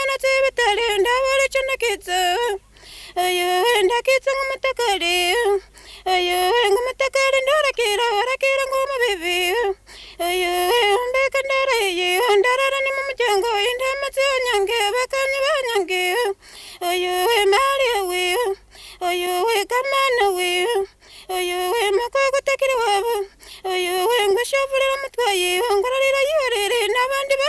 na tibitali ndabole chonakitsa ayo ndakitsa ngumutakali ayo ngumutakali ndorakira warakira ngoma bibi ayo mbeka ndaraye ndarara ni mumuryango indamatse yanyange bakanyi banyange ayo mali we ayo kamana we ayo makoko takiri wabo ayo ngushavulira mutwaye ngororera yorere nabandi